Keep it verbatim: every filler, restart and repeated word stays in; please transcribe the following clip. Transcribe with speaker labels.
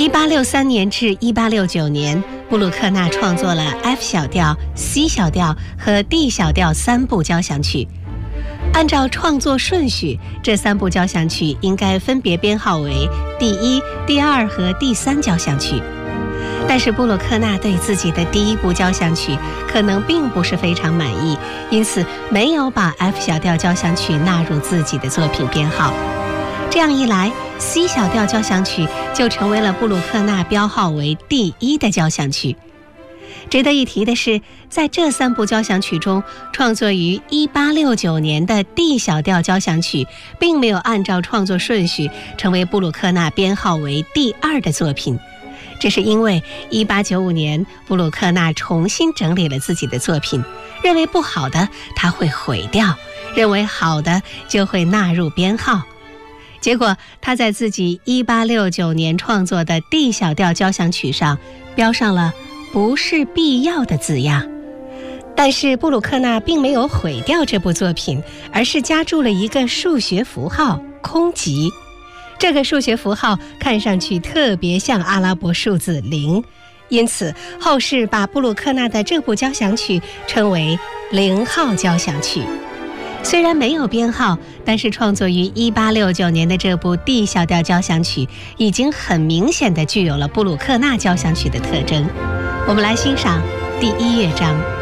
Speaker 1: 一八六三年至一八六九年，布鲁克纳创作了 F 小调、C 小调和 D 小调三部交响曲。按照创作顺序，这三部交响曲应该分别编号为第一、第二和第三交响曲。但是布鲁克纳对自己的第一部交响曲可能并不是非常满意，因此没有把 F 小调交响曲纳入自己的作品编号。这样一来， C 小调交响曲就成为了布鲁克纳标号为第一的交响曲。值得一提的是，在这三部交响曲中，创作于一八六九年的 D 小调交响曲并没有按照创作顺序成为布鲁克纳编号为第二的作品。这是因为一八九五年布鲁克纳重新整理了自己的作品，认为不好的他会毁掉，认为好的就会纳入编号。结果他在自己一八六九年创作的 D 小调交响曲上标上了不是必要的字样。但是布鲁克纳并没有毁掉这部作品，而是加注了一个数学符号空集。这个数学符号看上去特别像阿拉伯数字零，因此后世把布鲁克纳的这部交响曲称为零号交响曲。虽然没有编号，但是创作于一八六九年的这部 D 小调交响曲已经很明显地具有了布鲁克纳交响曲的特征。我们来欣赏第一乐章。